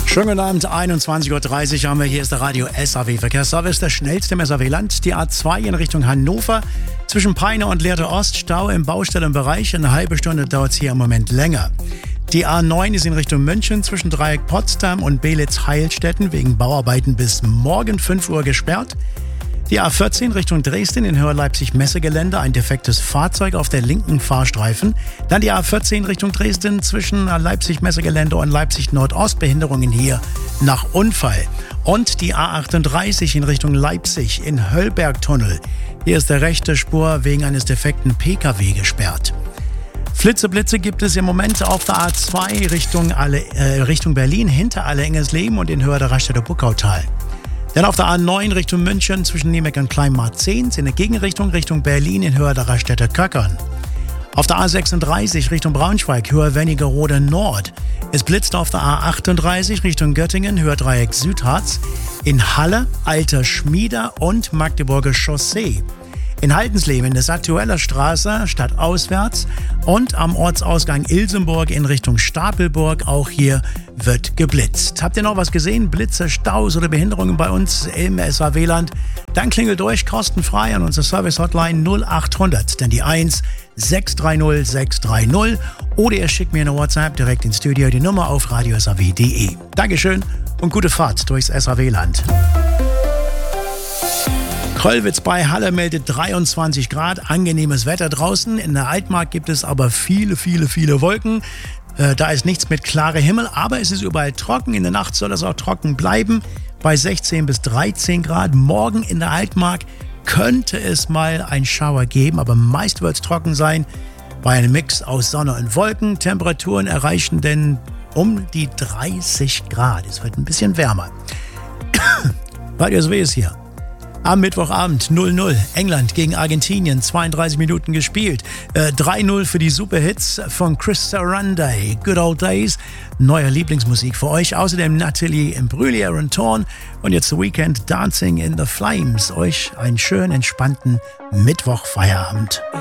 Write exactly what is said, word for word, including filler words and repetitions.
Schönen guten Abend, einundzwanzig Uhr dreißig haben wir. Hier ist der Radio S A W Verkehrsservice, der schnellste im S A W-Land. Die A zwei in Richtung Hannover. Zwischen Peine und Lehrte Ost, Stau im Baustellenbereich. Eine halbe Stunde dauert es hier im Moment länger. Die A neun ist in Richtung München zwischen Dreieck Potsdam und Belitz-Heilstätten wegen Bauarbeiten bis morgen fünf Uhr gesperrt. Die A vierzehn Richtung Dresden in Höher-Leipzig-Messegelände, ein defektes Fahrzeug auf der linken Fahrstreifen. Dann die A vierzehn Richtung Dresden zwischen Leipzig-Messegelände und Leipzig-Nordost, Behinderungen hier nach Unfall. Und die A achtunddreißig in Richtung Leipzig in Höllbergtunnel. Hier ist der rechte Spur wegen eines defekten P K W gesperrt. Flitzeblitze gibt es im Moment auf der A zwei Richtung, Alle, äh, Richtung Berlin, hinter Alle-Engelsleben und in Höhe der Raststätte Buckautal. Dann auf der A neun Richtung München zwischen Niemek und Kleinmarzehns in der Gegenrichtung Richtung Berlin in Höhe der Raststätte Köckern. Auf der A sechsunddreißig Richtung Braunschweig, Höhe Wernigerode Nord. Es blitzt auf der A achtunddreißig Richtung Göttingen, Höhe Dreieck Südharz. In Halle, Alter Schmieder und Magdeburger Chaussee. In Haldensleben in der Sattueller Straße stadtauswärts und am Ortsausgang Ilsenburg in Richtung Stapelburg, auch hier wird geblitzt. Habt ihr noch was gesehen? Blitze, Staus oder Behinderungen bei uns im S A W-Land? Dann klingelt durch kostenfrei an unsere Service-Hotline null achthundert, denn die eins sechs drei null sechs drei null oder ihr schickt mir eine WhatsApp direkt ins Studio, die Nummer auf radio s a w punkt d e. Dankeschön und gute Fahrt durchs S A W-Land. Kollwitz bei Halle meldet dreiundzwanzig Grad, angenehmes Wetter draußen. In der Altmark gibt es aber viele, viele, viele Wolken. Äh, da ist nichts mit klarem Himmel, aber es ist überall trocken. In der Nacht soll es auch trocken bleiben, bei sechzehn bis dreizehn Grad. Morgen in der Altmark könnte es mal einen Schauer geben, aber meist wird es trocken sein. Bei einem Mix aus Sonne und Wolken. Temperaturen erreichen denn um die dreißig Grad. Es wird ein bisschen wärmer. Radio S W ist hier. Am Mittwochabend null null, England gegen Argentinien, zweiunddreißig Minuten gespielt. Äh, drei null für die Superhits von Chris Sarandon, Good Old Days. Neue Lieblingsmusik für euch. Außerdem Natalie Imbruglia und Torn. Und jetzt The Weekend, Dancing in the Flames. Euch einen schönen, entspannten Mittwochfeierabend.